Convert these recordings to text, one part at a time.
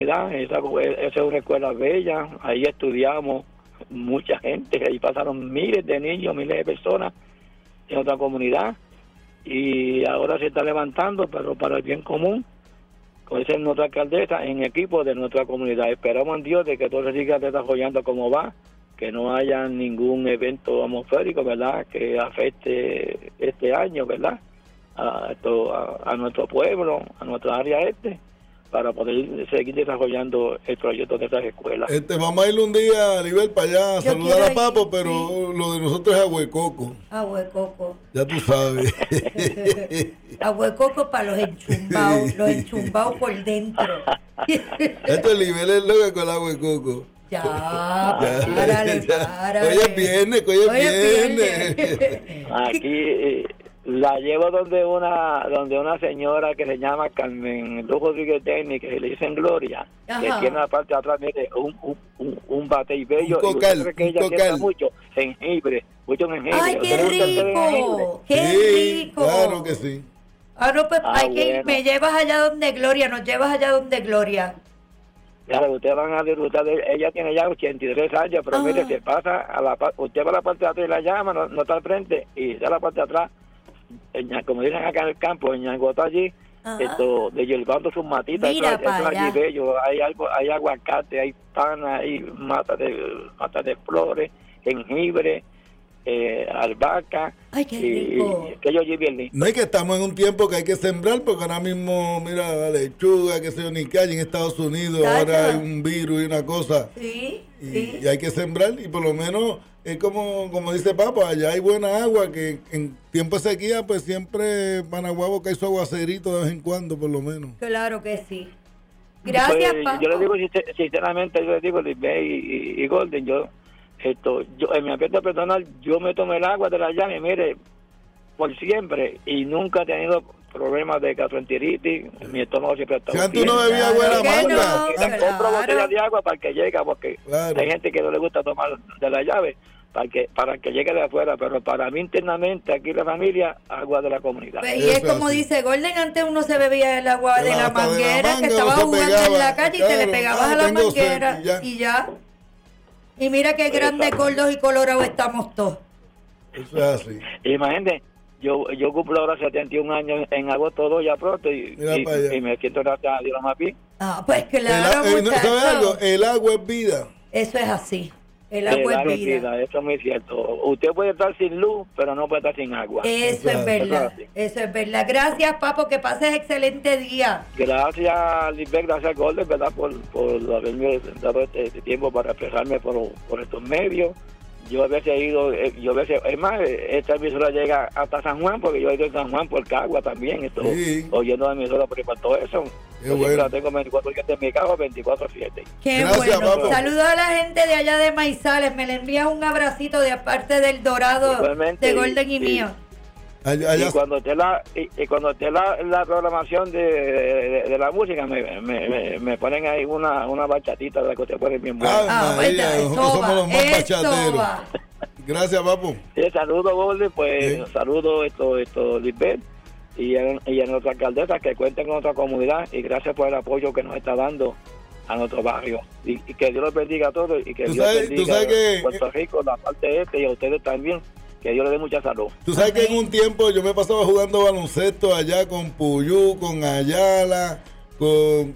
esa es una escuela bella, ahí estudiamos mucha gente, ahí pasaron miles de niños, miles de personas en otra comunidad, y ahora se está levantando, pero para el bien común, como dice nuestra alcaldesa, en equipo de nuestra comunidad. Esperamos en Dios de que todo se siga desarrollando como va, que no haya ningún evento atmosférico, ¿verdad?, que afecte este año, ¿verdad?, a nuestro pueblo, a nuestra área para poder seguir desarrollando el proyecto de esas escuelas. Vamos a ir un día, Libel, para allá a saludar a Papo, pero sí, lo de nosotros es Ahuecoco. Ahuecoco. Ya tú sabes. Ahuecoco para los enchumbados por dentro. Esto es Libel es loca con el Ahuecoco. Párale. Hoy es viernes. Aquí la llevo donde una señora que se llama Carmen Luz Rodríguez Teni, que se le dicen Gloria, que tiene la parte de atrás, mire, un bate y bello, un cocal, y que ella tiene mucho jengibre. ¡Ay, qué rico! ¡Qué rico! Claro que sí. No, pues me llevas allá donde Gloria, nos llevas allá donde Gloria. Claro, ustedes van a disfrutar ella tiene ya 83 años, pero mire, se pasa usted va a la parte de atrás y la llama, no está al frente, y está a la parte de atrás, como dicen acá en el campo, en Ñangota allí, de llevando sus matitas. Mira, esto allí bello, hay aguacate, hay pana, hay matas de flores, jengibre, albahaca. Ay, qué rico. Que yo allí viernes. No es que estamos en un tiempo que hay que sembrar, porque ahora mismo, mira, la lechuga, que se yo, ni calle en Estados Unidos, ahora hay un virus y una cosa. Sí, y hay que sembrar, y por lo menos es como dice Papo, allá hay buena agua, que en tiempo de sequía, pues siempre Panaguabo cae su aguacerito de vez en cuando, por lo menos. Claro que sí. Gracias, pues, Papo. Yo le digo sinceramente, Lisbeth y Golden, yo en mi aspecto personal, yo me tomo el agua de la llave, mire, por siempre, y nunca he tenido problemas de gastroenteritis, mi estómago siempre ha estado bien. Si antes no bebía agua de la manga. Compro botella de agua para que llegue, porque hay gente que no le gusta tomar de la llave, para que llegue de afuera, pero para mí internamente, aquí la familia, agua de la comunidad. Y es como dice Golden, antes uno se bebía el agua de la manguera, que estaba jugando en la calle y te le pegabas a la manguera y ya. Y mira qué grandes, gordos y colorados estamos todos. Eso es así. Imagínate, yo cumplo ahora 71 años en agosto 2 ya pronto y me siento gracias a Dios más bien. Pues claro, ¿sabes algo? El agua es vida. Eso es así. El agua es vida. Eso es muy cierto. Usted puede estar sin luz, pero no puede estar sin agua. Eso es verdad. Eso es verdad. Gracias, Papo, que pases excelente día. Gracias, Lisbeth, gracias, Golden, ¿verdad? Por haberme dado este tiempo para expresarme por estos medios. Yo a veces he ido, es más, esta emisora llega hasta San Juan, porque yo he ido a San Juan por Cagua también, oyendo la emisora por todo eso. Yo siempre la tengo 24/7 en mi carro, 24/7. Qué gracias, bueno. Papo. Saludos a la gente de allá de Maizales. Me le envías un abracito de parte del Dorado, igualmente, de Golden y mío. Y cuando esté la programación de la música, me ponen ahí una bachatita de la que usted pone bien buena. Somos los más bachateros. Gracias, Papo. Saludos, Golden, pues saludos Lisbeth y a nuestra alcaldesa, que cuenten con nuestra comunidad, y gracias por el apoyo que nos está dando a nuestro barrio, y que Dios los bendiga a todos, y que Dios bendiga a Puerto Rico, la parte y a ustedes también, que Dios les dé mucha salud. Tú sabes que en un tiempo yo me pasaba jugando baloncesto allá con Puyú, con Ayala, con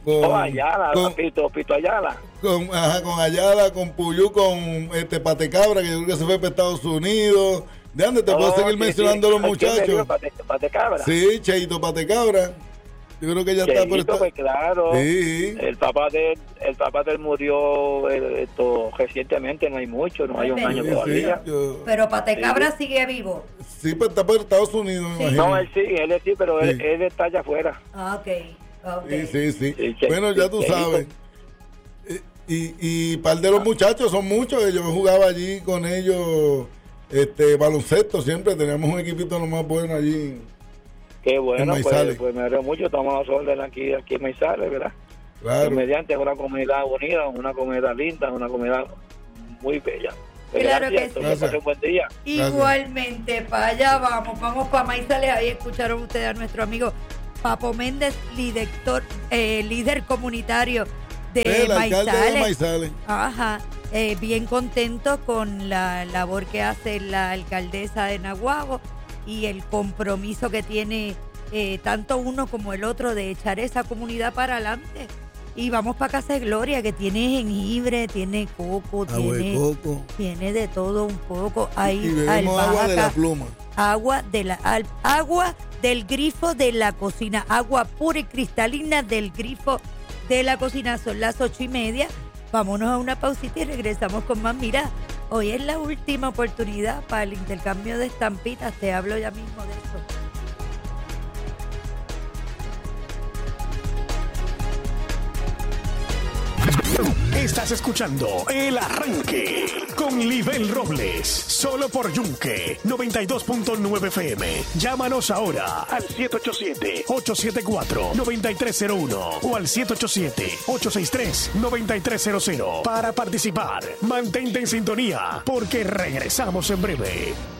Pito Ayala. Con Ayala, con Puyú, con Patecabra, que yo creo que se fue para Estados Unidos. ¿De dónde te puedo seguir mencionando a los muchachos? Patecabra. Sí, Cheito Patecabra. Yo creo que ya está por estar. Pues claro. Sí. El papá de él murió recientemente, no hay mucho, no hay un año todavía. Pero Patecabra sigue vivo. Sí, pues está por Estados Unidos, me imagino. No, él sí, pero él está allá afuera. Okay. Sí. Bueno, ya tú sabes. Y par de los muchachos, son muchos, yo jugaba allí con ellos baloncesto, siempre teníamos un equipito lo más bueno allí. Qué bueno, pues me alegro mucho, tomamos orden aquí en Maizales, ¿verdad? Claro. Mediante una comunidad unida, una comunidad linda, una comunidad muy bella. Claro que sí. Gracias. Un buen día. Igualmente, para allá vamos para Maizales. Ahí escucharon ustedes a nuestro amigo Papo Méndez, líder comunitario de Maizales. Ajá. Bien contento con la labor que hace la alcaldesa de Naguabo y el compromiso que tiene tanto uno como el otro de echar esa comunidad para adelante. Y vamos para Casa de Gloria, que tiene jengibre, tiene coco, tiene de todo un poco. Ahí, y bebemos agua de la pluma. Agua del grifo de la cocina, agua pura y cristalina del grifo de la cocina. Son las 8:30. Vámonos a una pausita y regresamos con más. Mira, hoy es la última oportunidad para el intercambio de estampitas. Te hablo ya mismo de eso. Estás escuchando El Arranque con Libel Robles, solo por Yunque 92.9 FM. Llámanos ahora al 787-874-9301 o al 787-863-9300 para participar. Mantente en sintonía porque regresamos en breve.